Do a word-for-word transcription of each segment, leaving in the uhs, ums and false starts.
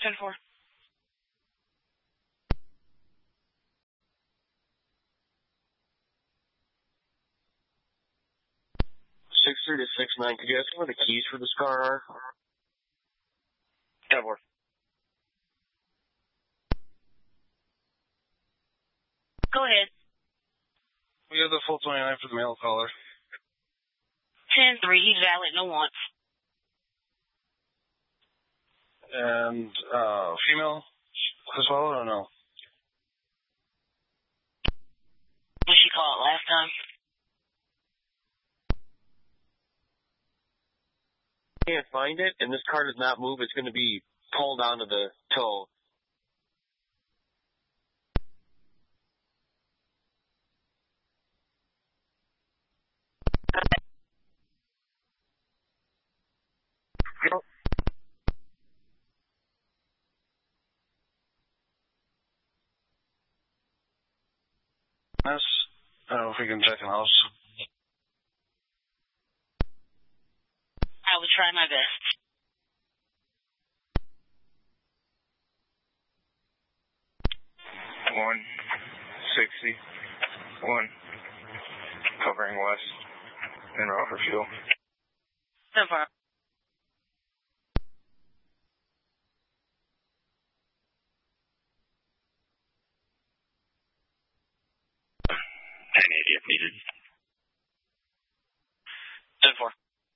ten four. six three to six nine, could you ask me where the keys for this car are? ten four. Go ahead. We have the full twenty-nine for the mail caller. ten three, he's valid, no wants. And, uh, female as well, or no? Did she call it last time? Can't find it, and this car does not move. It's going to be pulled onto the tow. Yes. I don't know if we can check the house. I will try my best. one sixty, one, covering west, en route for fuel. ten four. ten eighty if needed. ten four.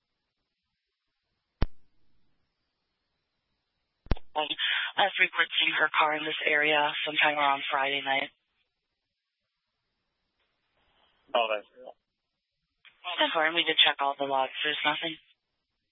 I frequent seeing her car in this area sometime around Friday night. Oh, that's ten four, and we did check all the logs. There's nothing.